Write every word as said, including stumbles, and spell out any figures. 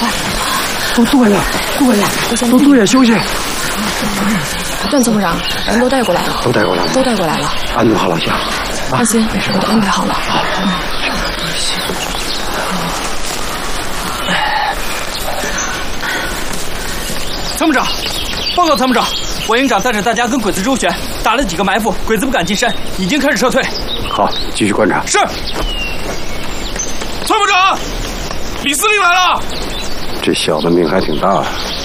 都对了，对了，都对了，休息。 段参谋长，人都带过来了， 都带过来了， 都带过来了。 安顿好了，行。 放心，我都安排好了。 参谋长，报告参谋长，我营长带着大家跟鬼子周旋，打了几个埋伏，鬼子不敢进山，已经开始撤退。 好，继续观察。 是。 参谋长，李司令来了。 这小子命还挺大啊。